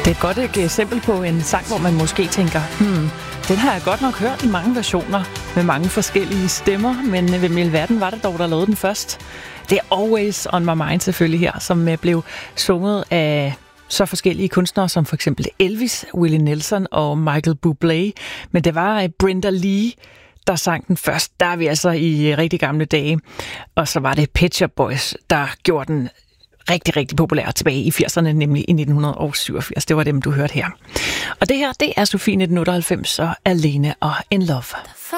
Det er et godt eksempel på en sang, hvor man måske tænker, den har jeg godt nok hørt i mange versioner, med mange forskellige stemmer, men hvem i alverden var det dog, der lavede den først? Det er Always on My Mind selvfølgelig her, som blev sunget af så forskellige kunstnere som for eksempel Elvis, Willie Nelson og Michael Bublé. Men det var Brenda Lee, der sang den først. Der er vi altså i rigtig gamle dage. Og så var det Pet Shop Boys, der gjorde den rigtig, rigtig populær tilbage i 80'erne, nemlig i 1987. Det var dem, du hørte her. Og det her, det er Sofie 1998 og Alene og In Love.